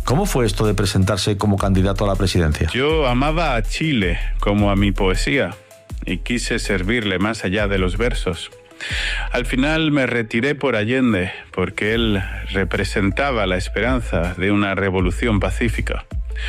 ¿Cómo fue esto de presentarse como candidato a la presidencia? Yo amaba a Chile como a mi poesía y quise servirle más allá de los versos. Al final me retiré por Allende porque él representaba la esperanza de una revolución pacífica.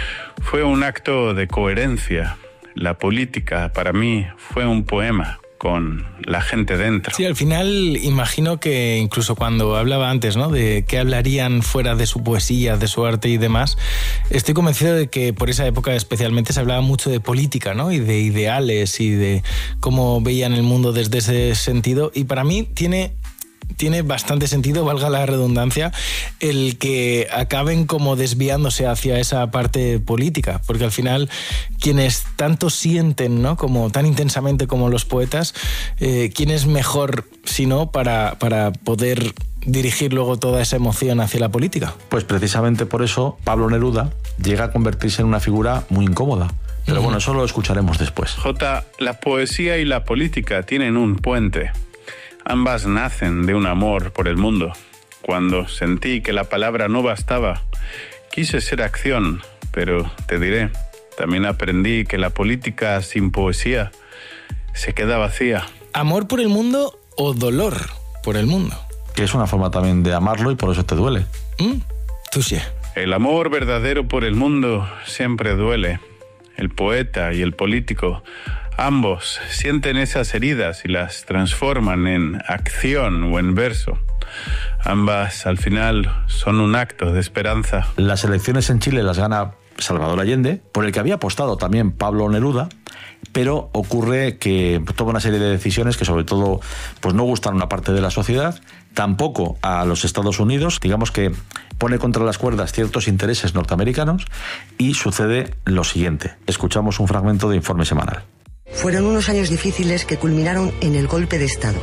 Fue un acto de coherencia. La política para mí fue un poema con la gente dentro. Sí, al final imagino que incluso cuando hablaba antes, ¿no?, de qué hablarían fuera de su poesía, de su arte y demás, estoy convencido de que por esa época especialmente se hablaba mucho de política, ¿no?, y de ideales y de cómo veían el mundo desde ese sentido, y para mí tiene bastante sentido, valga la redundancia, el que acaben como desviándose hacia esa parte política, porque al final quienes tanto sienten, ¿no?, como tan intensamente como los poetas, ¿quién es mejor si no para poder dirigir luego toda esa emoción hacia la política? Pues precisamente por eso Pablo Neruda llega a convertirse en una figura muy incómoda. Pero bueno, eso lo escucharemos después. Jota, la poesía y la política tienen un puente. Ambas nacen de un amor por el mundo. Cuando sentí que la palabra no bastaba, quise ser acción, pero te diré, también aprendí que la política sin poesía se queda vacía. ¿Amor por el mundo o dolor por el mundo? Que es una forma también de amarlo y por eso te duele. Touché. El amor verdadero por el mundo siempre duele. El poeta y el político, ambos sienten esas heridas y las transforman en acción o en verso. Ambas, al final, son un acto de esperanza. Las elecciones en Chile las gana Salvador Allende, por el que había apostado también Pablo Neruda, pero ocurre que toma una serie de decisiones que sobre todo pues no gustan a una parte de la sociedad, tampoco a los Estados Unidos, digamos que pone contra las cuerdas ciertos intereses norteamericanos y sucede lo siguiente. Escuchamos un fragmento de Informe Semanal. Fueron unos años difíciles que culminaron en el golpe de Estado.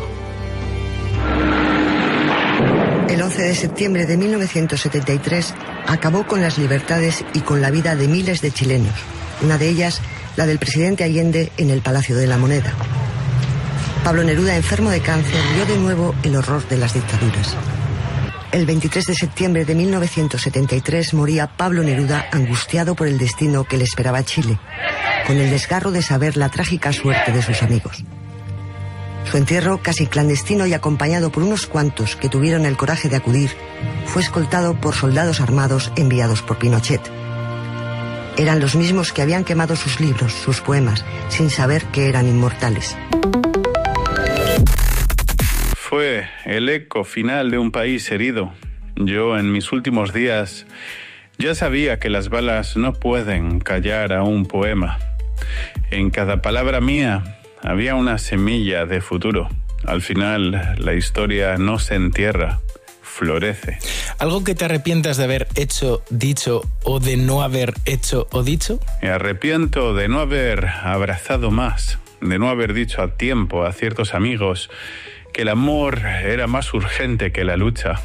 El 11 de septiembre de 1973 acabó con las libertades y con la vida de miles de chilenos, una de ellas la del presidente Allende en el Palacio de la Moneda. Pablo Neruda, enfermo de cáncer, vio de nuevo el horror de las dictaduras. El 23 de septiembre de 1973 moría Pablo Neruda angustiado por el destino que le esperaba a Chile, con el desgarro de saber la trágica suerte de sus amigos. Su entierro, casi clandestino y acompañado por unos cuantos que tuvieron el coraje de acudir, fue escoltado por soldados armados enviados por Pinochet. Eran los mismos que habían quemado sus libros, sus poemas, sin saber que eran inmortales. Fue el eco final de un país herido. Yo, en mis últimos días, ya sabía que las balas no pueden callar a un poema. En cada palabra mía había una semilla de futuro. Al final, la historia no se entierra, florece. ¿Algo que te arrepientas de haber hecho, dicho o de no haber hecho o dicho? Me arrepiento de no haber abrazado más, de no haber dicho a tiempo a ciertos amigos que el amor era más urgente que la lucha.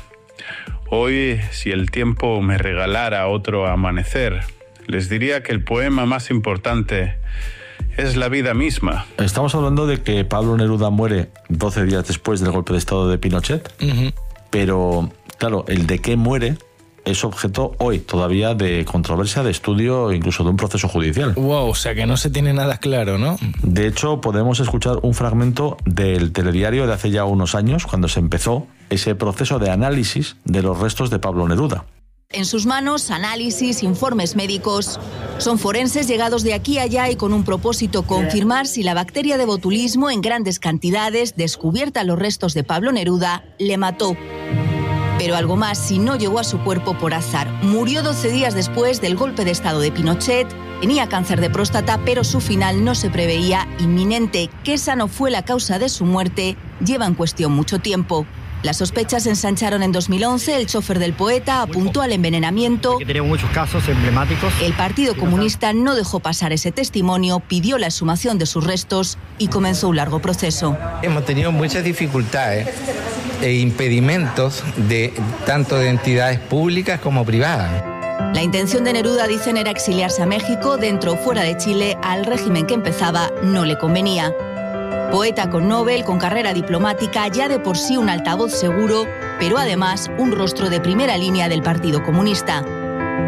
Hoy, si el tiempo me regalara otro amanecer, les diría que el poema más importante es la vida misma. Estamos hablando de que Pablo Neruda muere 12 días después del golpe de Estado de Pinochet, pero claro, el de qué muere es objeto hoy todavía de controversia, de estudio, incluso de un proceso judicial. Wow, o sea que no se tiene nada claro, ¿no? De hecho, podemos escuchar un fragmento del telediario de hace ya unos años, cuando se empezó ese proceso de análisis de los restos de Pablo Neruda. En sus manos, análisis, informes médicos. Son forenses llegados de aquí a allá y con un propósito: confirmar si la bacteria de botulismo en grandes cantidades, descubierta en los restos de Pablo Neruda, le mató. Pero algo más, si no llegó a su cuerpo por azar. Murió 12 días después del golpe de Estado de Pinochet, tenía cáncer de próstata, pero su final no se preveía inminente. Que esa no fue la causa de su muerte lleva en cuestión mucho tiempo. Las sospechas se ensancharon en 2011, el chofer del poeta apuntó al envenenamiento. Que tenemos muchos casos emblemáticos. El Partido Comunista no dejó pasar ese testimonio, pidió la exhumación de sus restos y comenzó un largo proceso. Hemos tenido muchas dificultades e impedimentos tanto de entidades públicas como privadas. La intención de Neruda, dicen, era exiliarse a México. Dentro o fuera de Chile, al régimen que empezaba no le convenía. Poeta con Nobel, con carrera diplomática, ya de por sí un altavoz seguro, pero además un rostro de primera línea del Partido Comunista.